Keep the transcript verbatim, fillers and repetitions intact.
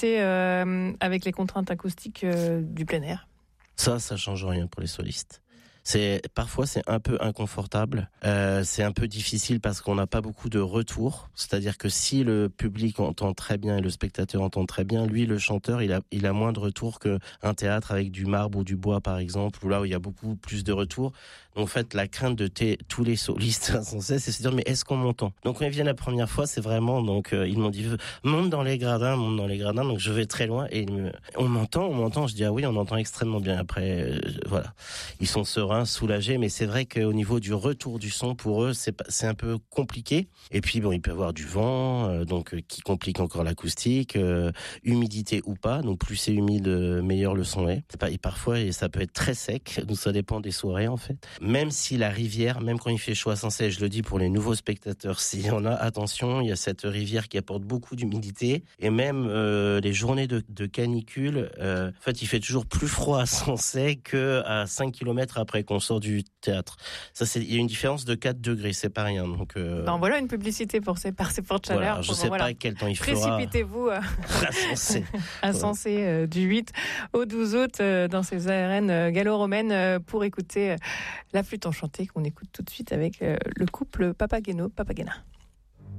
chanter euh, avec les contraintes acoustiques euh, du plein air? Ça, ça change rien pour les solistes. C'est parfois c'est un peu inconfortable, euh, c'est un peu difficile parce qu'on n'a pas beaucoup de retours. C'est-à-dire que si le public entend très bien et le spectateur entend très bien, lui le chanteur il a il a moins de retours que un théâtre avec du marbre ou du bois par exemple, où là où il y a beaucoup plus de retours. Donc en fait la crainte de t- tous les solistes sans cesse, c'est de se dire mais est-ce qu'on m'entend? Donc quand ils viennent la première fois, c'est vraiment donc euh, ils m'ont dit monte dans les gradins, monte dans les gradins. Donc je vais très loin et ils me, on m'entend, on m'entend. Je dis ah oui on entend extrêmement bien. Après euh, voilà ils sont sereins, soulagés, mais c'est vrai qu'au niveau du retour du son, pour eux, c'est, c'est un peu compliqué. Et puis, bon, il peut y avoir du vent, euh, donc, euh, qui complique encore l'acoustique, euh, humidité ou pas. Donc, plus c'est humide, euh, meilleur le son est. Et parfois, et ça peut être très sec. Donc, ça dépend des soirées, en fait. Même si la rivière, même quand il fait chaud à Sensey, je le dis pour les nouveaux spectateurs, si on a attention, il y a cette rivière qui apporte beaucoup d'humidité. Et même, euh, les journées de, de canicule, euh, en fait, il fait toujours plus froid à Sensey que à cinq kilomètres après qu'on sort du théâtre. Ça, c'est, il y a une différence de quatre degrés, c'est pas rien. Donc, euh... ben voilà une publicité pour ces, par ces fortes chaleurs. Voilà, je sais voilà. pas quel temps il fera. Précipitez-vous à, à Sensey, à Sensey euh, du huit au douze août euh, dans ces arènes euh, gallo-romaines euh, pour écouter euh, la flûte enchantée qu'on écoute tout de suite avec euh, le couple Papageno-Papagena.